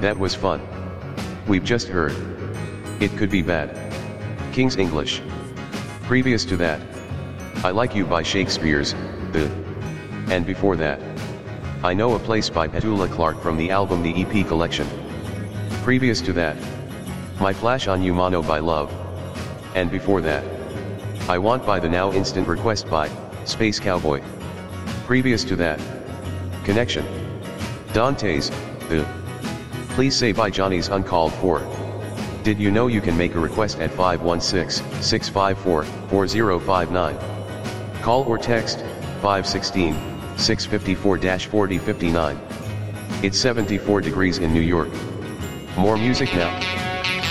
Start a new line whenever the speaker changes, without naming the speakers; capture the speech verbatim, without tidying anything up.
That was fun. We've just heard. It could be bad. King's English. Previous to that, I Like You by Shakespeare's, The. And before that, I Know a Place by Petula Clark from the album The E P Collection. Previous to that, My Flash on You Mono by Love. And before that, I Want by the Now Instant Request by Space Cowboy. Previous to that, Connection. Dante's, The. Please Say by Johnny's Uncalled For. Did you know you can make a request at five one six, six five four, four zero five nine? Call or text, five one six, six five four, four zero five nine. It's seventy-four degrees in New York. More music now.